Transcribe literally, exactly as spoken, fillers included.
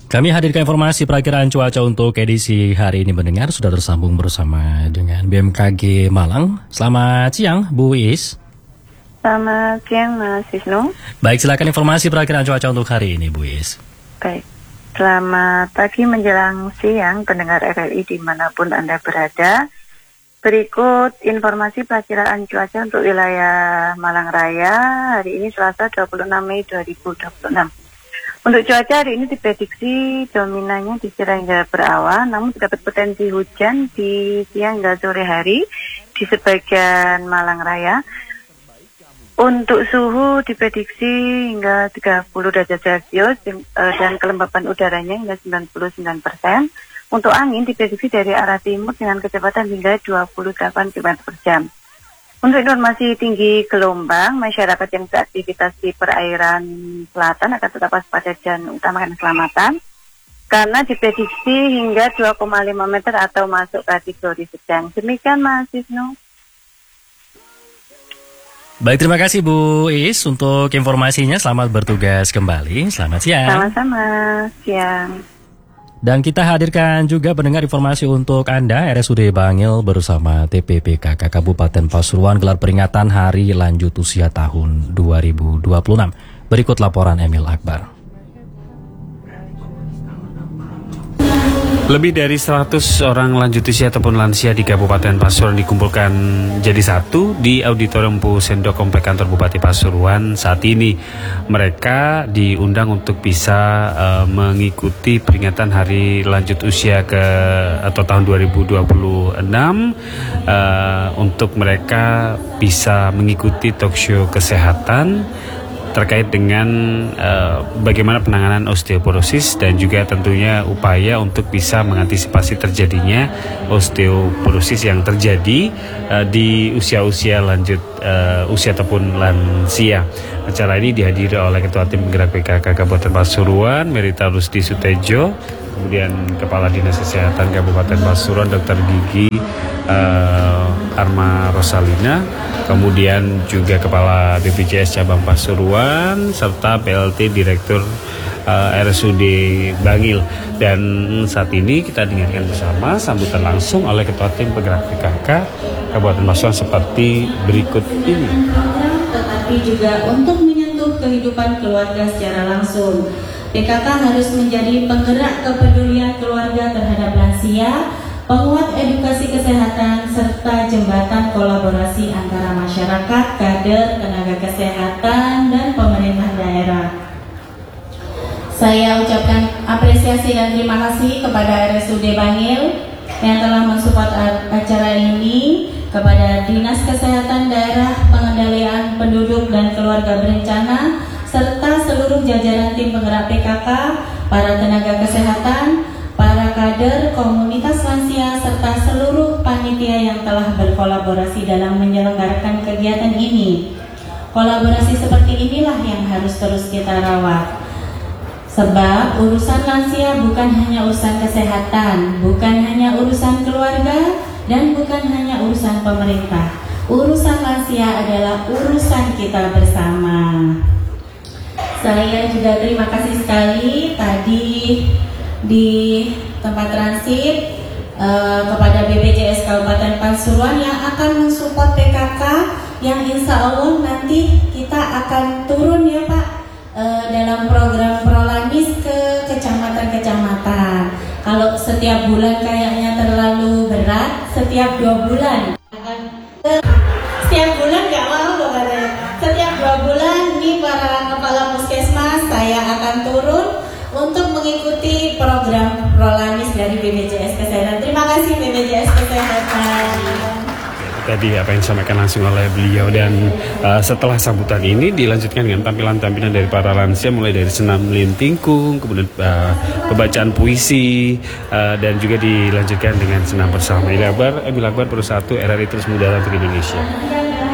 Kami hadirkan informasi perakiraan cuaca untuk edisi hari ini mendengar. Sudah tersambung bersama dengan B M K G Malang. Selamat siang Bu Is. Selamat siang Mas Wisnu. Baik, silakan informasi perakiraan cuaca untuk hari ini Bu Is. Baik, selamat pagi menjelang siang pendengar R R I dimanapun Anda berada. Berikut informasi perakiraan cuaca untuk wilayah Malang Raya hari ini Selasa dua puluh enam Mei dua ribu dua puluh enam. Untuk cuaca hari ini diprediksi dominannya di cerah hingga berawan, namun terdapat potensi hujan di siang hingga sore hari di sebagian Malang Raya. Untuk suhu diprediksi hingga tiga puluh derajat Celcius dan kelembapan udaranya hingga sembilan puluh sembilan persen. Untuk angin diprediksi dari arah timur dengan kecepatan hingga dua puluh delapan kilometer per jam. Untuk informasi tinggi gelombang, masyarakat yang beraktivitas di perairan selatan akan tetap waspada dan utamakan keselamatan karena diprediksi hingga dua koma lima meter atau masuk kategori sedang. Demikian Mas Wisnu. Baik, terima kasih Bu Is untuk informasinya. Selamat bertugas kembali. Selamat siang. Sama-sama, siang. Dan kita hadirkan juga pendengar informasi untuk Anda. R S U D Bangil bersama T P P K K Kabupaten Pasuruan gelar peringatan Hari Lanjut Usia tahun dua ribu dua puluh enam. Berikut laporan Emil Akbar. Lebih dari seratus orang lanjut usia ataupun lansia di Kabupaten Pasuruan dikumpulkan jadi satu di Auditorium Pusendo Komplek Kantor Bupati Pasuruan saat ini. Mereka diundang untuk bisa uh, mengikuti peringatan Hari Lanjut Usia ke atau tahun dua ribu dua puluh enam uh, untuk mereka bisa mengikuti talkshow kesehatan terkait dengan uh, bagaimana penanganan osteoporosis dan juga tentunya upaya untuk bisa mengantisipasi terjadinya osteoporosis yang terjadi uh, di usia-usia lanjut uh, usia ataupun lansia. Acara ini dihadiri oleh Ketua Tim Penggerak P K K Kabupaten Pasuruan, Merita Rusdi Sutejo, kemudian Kepala Dinas Kesehatan Kabupaten Pasuruan, Dokter Gigi uh, Arma Rosalina, kemudian juga Kepala B P J S Cabang Pasuruan, serta P L T Direktur uh, R S U D Bangil. Dan saat ini kita dengarkan bersama sambutan langsung oleh Ketua Tim Penggerak P K K Kabupaten Pasuruan seperti berikut ini. Tetapi juga untuk menyentuh kehidupan keluarga secara langsung. P K K harus menjadi penggerak kepedulian keluarga terhadap lansia, penguat edukasi kesehatan, serta jembatan kolaborasi antara masyarakat, kader, tenaga kesehatan, dan pemerintah daerah. Saya ucapkan apresiasi dan terima kasih kepada R S U D Bangil yang telah mensupport acara ini, kepada Dinas Kesehatan Daerah, Pengendalian Penduduk dan Keluarga Berencana, serta seluruh jajaran tim penggerak P K K, para tenaga kesehatan, para kader, komunitas lansia, serta seluruh panitia yang telah berkolaborasi dalam menyelenggarakan kegiatan ini. Kolaborasi seperti inilah yang harus terus kita rawat. Sebab urusan lansia bukan hanya urusan kesehatan, bukan hanya urusan keluarga, dan bukan hanya urusan pemerintah. Urusan lansia adalah urusan kita bersama. Saya juga terima kasih sekali tadi di tempat transit uh, kepada B P J S Kabupaten Pasuruan yang akan mensupport P K K, yang insya Allah nanti kita akan turun ya Pak uh, dalam program Prolanis ke kecamatan-kecamatan. Kalau setiap bulan kayaknya terlalu berat, setiap dua bulan akan uh, setiap bulan nggak mau loh katanya. Setiap dua bulan nih para kepala puskesmas saya akan turun untuk mengikuti program Prolanis dari B P J S Kesehatan. Terima kasih B P J S Kesehatan. Tadi apa yang disampaikan langsung oleh beliau, dan uh, setelah sambutan ini dilanjutkan dengan tampilan-tampilan dari para lansia, mulai dari senam lintingkung, kemudian uh, pembacaan puisi, uh, dan juga dilanjutkan dengan senam bersama. Emil Akbar, Emil Akbar Pro satu R R I terus mengudara untuk Indonesia.